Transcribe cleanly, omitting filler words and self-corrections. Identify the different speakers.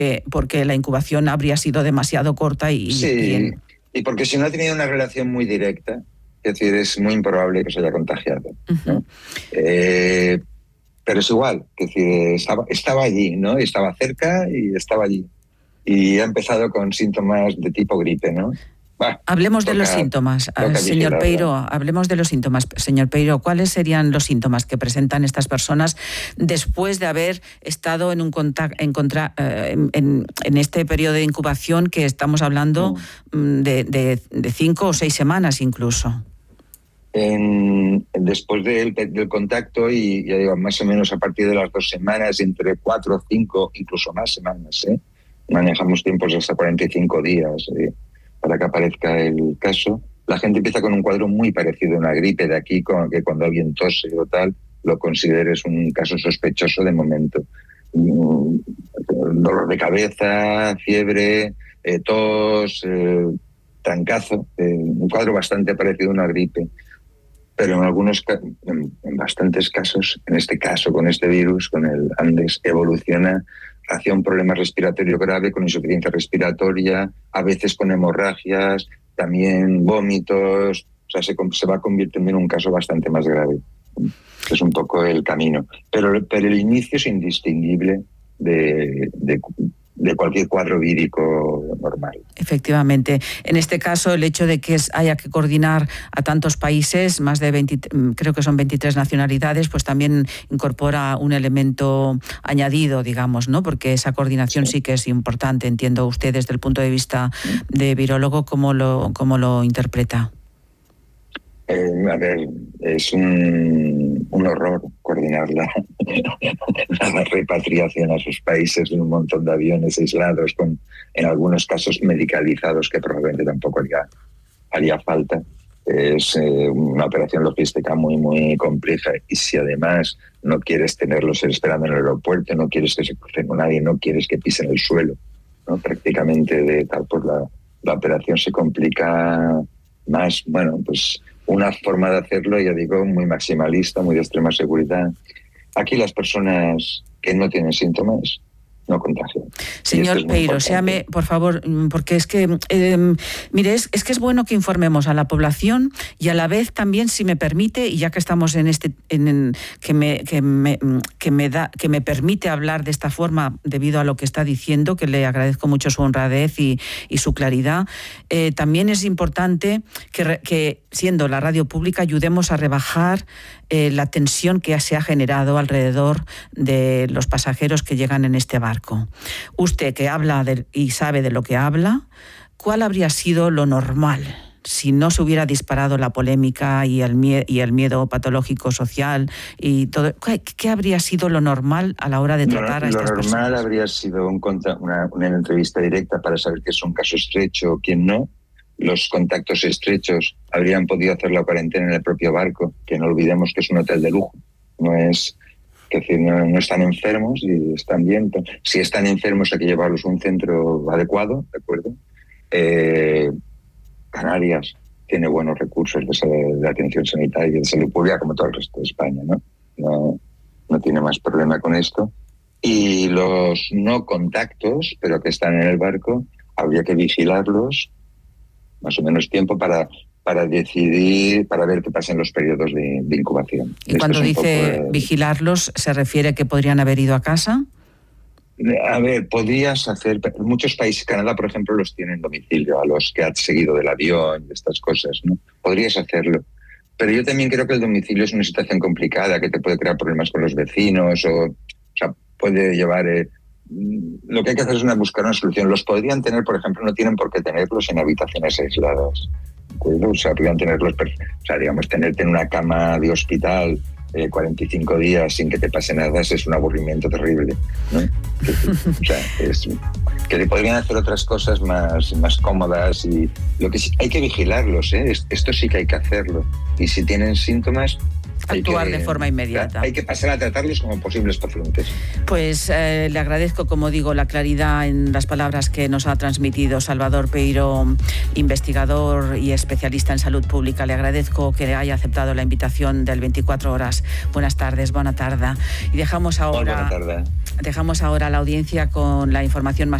Speaker 1: porque la incubación habría sido demasiado corta
Speaker 2: y porque si no ha tenido una relación muy directa, es decir, es muy improbable que se haya contagiado, ¿no? Pero es igual, es decir, estaba allí, ¿no? Estaba cerca y estaba allí. Y ha empezado con síntomas de tipo gripe, ¿no?
Speaker 1: Hablemos de los síntomas, señor Peiro. Hablemos de los síntomas, señor Peiro. ¿Cuáles serían los síntomas que presentan estas personas después de haber estado en este periodo de incubación que estamos hablando de 5 o 6 semanas incluso?
Speaker 2: Después del contacto, y ya digo, más o menos a partir de las 2 semanas, entre 4 o 5, incluso más semanas, manejamos tiempos de hasta 45 días para que aparezca el caso. La gente empieza con un cuadro muy parecido a una gripe, de aquí que cuando alguien tose o tal, lo consideres un caso sospechoso de momento. Dolor de cabeza, fiebre, tos, trancazo, un cuadro bastante parecido a una gripe. Pero en bastantes casos, en este caso con este virus, con el Andes, evoluciona hacia un problema respiratorio grave, con insuficiencia respiratoria, a veces con hemorragias, también vómitos, o sea, se va convirtiendo en un caso bastante más grave. Es un poco el camino. Pero el inicio es indistinguible de cualquier cuadro vírico normal.
Speaker 1: Efectivamente. En este caso, el hecho de que haya que coordinar a tantos países, más de 20, creo que son 23 nacionalidades, pues también incorpora un elemento añadido, digamos, ¿no? Porque esa coordinación sí que es importante. Entiendo usted desde el punto de vista de virólogo, ¿cómo lo interpreta?
Speaker 2: A ver, es un horror coordinar la repatriación a sus países en un montón de aviones aislados, en algunos casos medicalizados, que probablemente tampoco haría falta. Es una operación logística muy, muy compleja, y si además no quieres tenerlos esperando en el aeropuerto, no quieres que se crucen con nadie, no quieres que pisen el suelo, ¿no? Prácticamente de tal, pues la operación se complica más. Bueno, pues una forma de hacerlo, ya digo, muy maximalista, muy de extrema seguridad. Aquí las personas que no tienen síntomas no contagian.
Speaker 1: Señor Peiro, séame, por favor, porque es que, mire, es que es bueno que informemos a la población, y a la vez también, si me permite, y ya que estamos que me permite hablar de esta forma debido a lo que está diciendo, que le agradezco mucho su honradez y su claridad, también es importante que, siendo la radio pública, ayudemos a rebajar la tensión que se ha generado alrededor de los pasajeros que llegan en este barco. Usted, que habla y sabe de lo que habla, ¿cuál habría sido lo normal si no se hubiera disparado la polémica y el miedo patológico social y todo? ¿Qué habría sido lo normal a la hora de tratar a estas personas?
Speaker 2: Lo normal habría sido una entrevista directa para saber qué es un caso estrecho o quién no. Los contactos estrechos habrían podido hacer la cuarentena en el propio barco, que no olvidemos que es un hotel de lujo. No están enfermos y están bien. Si están enfermos hay que llevarlos a un centro adecuado, ¿de acuerdo? Canarias tiene buenos recursos de atención sanitaria y de salud pública, como todo el resto de España, ¿no? No tiene más problema con esto. Y los no contactos, pero que están en el barco, habría que vigilarlos más o menos tiempo para decidir, para ver qué pasa en los periodos de incubación.
Speaker 1: Y cuando dice vigilarlos, ¿se refiere que podrían haber ido a casa?
Speaker 2: A ver, podrías hacer... Muchos países, Canadá, por ejemplo, los tienen domicilio, a los que has seguido del avión y estas cosas, ¿no? Podrías hacerlo. Pero yo también creo que el domicilio es una situación complicada, que te puede crear problemas con los vecinos, o sea, puede llevar... Lo que hay que hacer es buscar una solución. Los podrían tener, por ejemplo, no tienen por qué tenerlos en habitaciones aisladas. O sea, podrían tenerlos, o sea, digamos, tenerte en una cama de hospital 45 días sin que te pase nada, es un aburrimiento terrible, ¿no? O sea, que podrían hacer otras cosas más cómodas, y lo que hay que vigilarlos, ¿eh? Esto sí que hay que hacerlo. Y si tienen síntomas,
Speaker 1: actuar de forma inmediata.
Speaker 2: Hay que pasar a tratarlos como posibles pacientes.
Speaker 1: Pues le agradezco, como digo, la claridad en las palabras que nos ha transmitido Salvador Peiro, investigador y especialista en salud pública. Le agradezco que haya aceptado la invitación del 24 horas. Buenas tardes, buena tarde. Y dejamos ahora a la audiencia con la información más